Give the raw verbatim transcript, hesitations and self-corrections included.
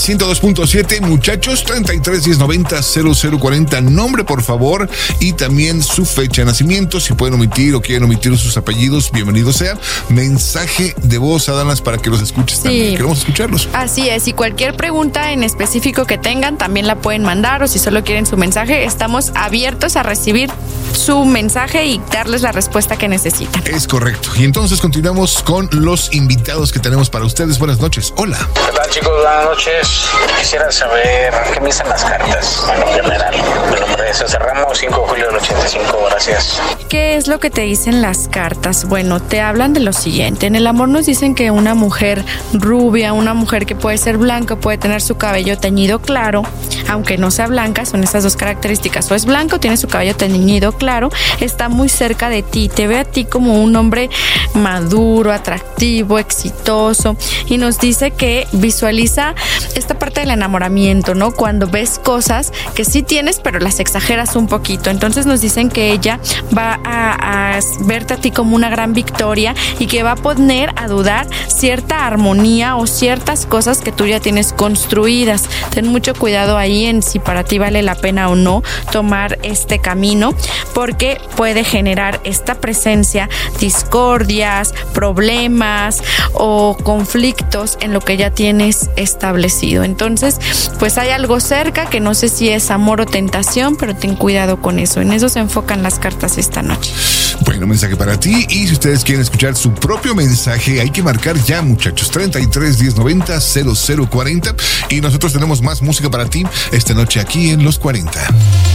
ciento dos punto siete, muchachos, treinta y tres diez noventa cero cero cuarenta, nombre por favor y también su fecha de nacimiento. Si pueden omitir o quieren omitir sus apellidos, bienvenido sea. Mensaje de voz, Adanas, para que los escuches Sí. también. Queremos escucharlos. Así es, y cualquier pregunta en específico que tengan también la pueden mandar, o si solo quieren su mensaje, estamos abiertos a recibir su mensaje y darles la respuesta que necesitan. Es correcto. Y entonces continuamos con los invitados que tenemos para ustedes. Buenas noches. Hola. ¿Qué tal, chicos? Buenas noches. Quisiera saber qué me dicen las cartas. Bueno, en general. Mi nombre es César Ramos, cinco de julio del ochenta y cinco. Gracias. ¿Qué es lo que te dicen las cartas? Bueno, te hablan de lo siguiente. En el amor nos dicen que una mujer rubia, una mujer que puede ser blanca, puede tener su cabello teñido claro, aunque no sea blanca, son esas dos características. O es blanco, tiene su cabello teñido claro, está muy cerca de ti, te ve a ti como un hombre maduro, atractivo, exitoso, y nos dice que visualiza esta parte del enamoramiento, ¿no? Cuando ves cosas que sí tienes, pero las exageras un poquito. Entonces nos dicen que ella va a, a verte a ti como una gran victoria y que va a poner a dudar cierta armonía o ciertas cosas que tú ya tienes construidas. Ten mucho cuidado ahí en si para ti vale la pena o no tomar este camino, porque puede generar esta presencia discordias, problemas o conflictos en lo que ya tienes establecido. Entonces, pues hay algo cerca que no sé si es amor o tentación, pero ten cuidado con eso. En eso se enfocan las cartas esta noche. Bueno, mensaje para ti. Y si ustedes quieren escuchar su propio mensaje, hay que marcar ya, muchachos. treinta y tres diez noventa cero cero cuarenta. Y nosotros tenemos más música para ti esta noche aquí en Los cuarenta.